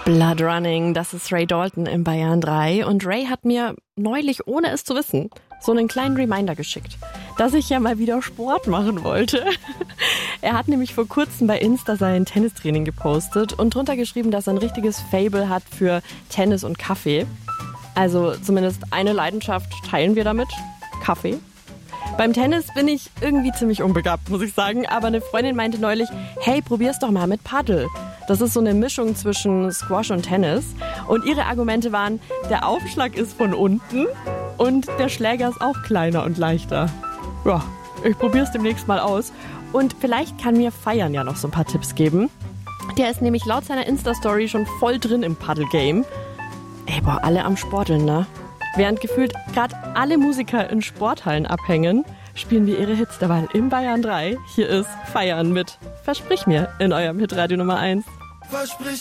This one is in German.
Blood Running, das ist Ray Dalton im Bayern 3 und Ray hat mir neulich, ohne es zu wissen, so einen kleinen Reminder geschickt, dass ich ja mal wieder Sport machen wollte. Er hat nämlich vor kurzem bei Insta sein Tennistraining gepostet und drunter geschrieben, dass er ein richtiges Faible hat für Tennis und Kaffee. Also zumindest eine Leidenschaft teilen wir damit, Kaffee. Beim Tennis bin ich irgendwie ziemlich unbegabt, muss ich sagen, aber eine Freundin meinte neulich, hey, probier's doch mal mit Paddel. Das ist so eine Mischung zwischen Squash und Tennis. Und ihre Argumente waren, der Aufschlag ist von unten und der Schläger ist auch kleiner und leichter. Ja, ich probier's demnächst mal aus. Und vielleicht kann mir Feiern ja noch so ein paar Tipps geben. Der ist nämlich laut seiner Insta-Story schon voll drin im Paddle-Game. Ey, boah, alle am Sporteln, ne? Während gefühlt gerade alle Musiker in Sporthallen abhängen, spielen wir ihre Hits derweil im Bayern 3. Hier ist Feiern mit Versprich mir in eurem Hitradio Nummer 1. Versprich